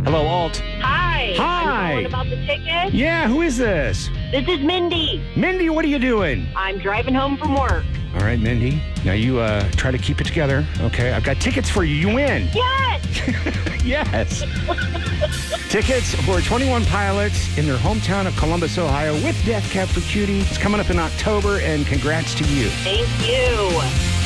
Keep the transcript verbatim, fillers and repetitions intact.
Hello, Alt. Hi. Hi. I'm calling about the ticket. Yeah, who is this? This is Mindy. Mindy, what are you doing? I'm driving home from work. All right, Mindy. Now you uh, try to keep it together, okay? I've got tickets for you. You win. Yes. Yes. Tickets for twenty-one Pilots in their hometown of Columbus, Ohio with Death Cab for Cutie. It's coming up in October, and congrats to you. Thank you.